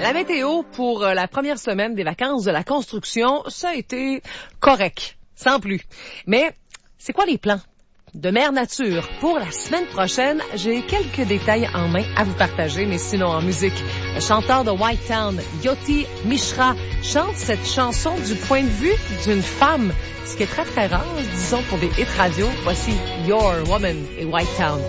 La météo pour la première semaine des vacances de la construction, ça a été correct, sans plus. Mais c'est quoi les plans de Mère Nature pour la semaine prochaine? J'ai quelques détails en main à vous partager, mais sinon en musique. Le chanteur de White Town, Yoti Mishra, chante cette chanson du point de vue d'une femme, ce qui est très très rare, disons, pour des hits radio. Voici Your Woman et White Town.